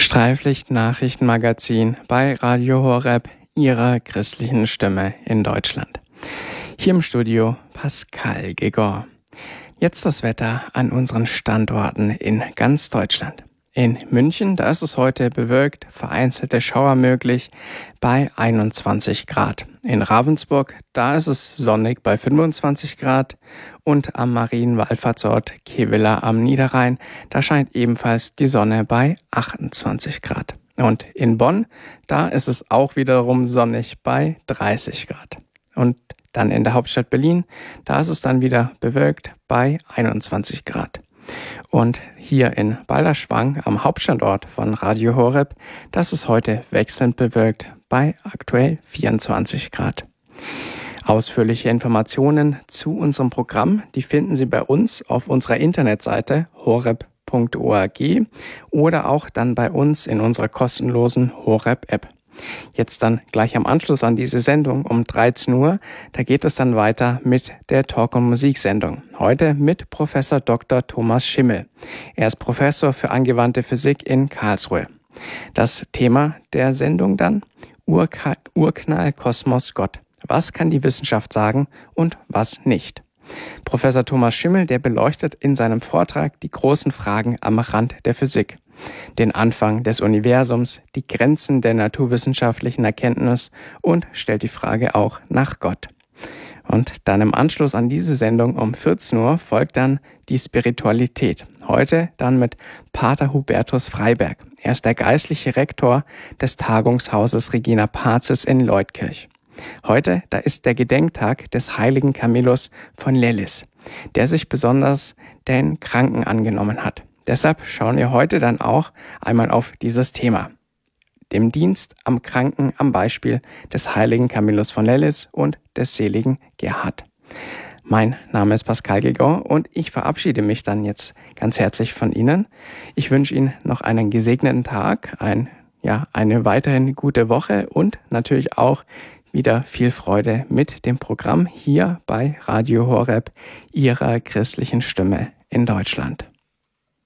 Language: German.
Streiflicht-Nachrichtenmagazin bei Radio Horeb, Ihrer christlichen Stimme in Deutschland. Hier im Studio Pascal Gegor. Jetzt das Wetter an unseren Standorten in ganz Deutschland. In München, da ist es heute bewölkt, vereinzelte Schauer möglich bei 21 Grad. In Ravensburg, da ist es sonnig bei 25 Grad. Und am Marienwallfahrtsort Kevela am Niederrhein, da scheint ebenfalls die Sonne bei 28 Grad. Und in Bonn, da ist es auch wiederum sonnig bei 30 Grad. Und dann in der Hauptstadt Berlin, da ist es dann wieder bewölkt bei 21 Grad. Und hier in Balderschwang am Hauptstandort von Radio Horeb, das ist heute wechselnd bewölkt bei aktuell 24 Grad. Ausführliche Informationen zu unserem Programm, die finden Sie bei uns auf unserer Internetseite horeb.org oder auch dann bei uns in unserer kostenlosen Horeb-App. Jetzt dann gleich am Anschluss an diese Sendung um 13 Uhr, da geht es dann weiter mit der Talk- und Musiksendung. Heute mit Professor Dr. Thomas Schimmel. Er ist Professor für angewandte Physik in Karlsruhe. Das Thema der Sendung dann: Urknall, Kosmos, Gott. Was kann die Wissenschaft sagen und was nicht? Professor Thomas Schimmel, der beleuchtet in seinem Vortrag die großen Fragen am Rand der Physik. Den Anfang des Universums, die Grenzen der naturwissenschaftlichen Erkenntnis und stellt die Frage auch nach Gott. Und dann im Anschluss an diese Sendung um 14 Uhr folgt dann die Spiritualität. Heute dann mit Pater Hubertus Freiberg. Er ist der geistliche Rektor des Tagungshauses Regina Pazis in Leutkirch. Heute, da ist der Gedenktag des heiligen Camillus von Lellis, der sich besonders den Kranken angenommen hat. Deshalb schauen wir heute dann auch einmal auf dieses Thema, dem Dienst am Kranken am Beispiel des heiligen Camillus von Lellis und des seligen Gerhard. Mein Name ist Pascal Gegor und ich verabschiede mich dann jetzt ganz herzlich von Ihnen. Ich wünsche Ihnen noch einen gesegneten Tag, eine weiterhin gute Woche und natürlich auch wieder viel Freude mit dem Programm hier bei Radio Horeb, Ihrer christlichen Stimme in Deutschland.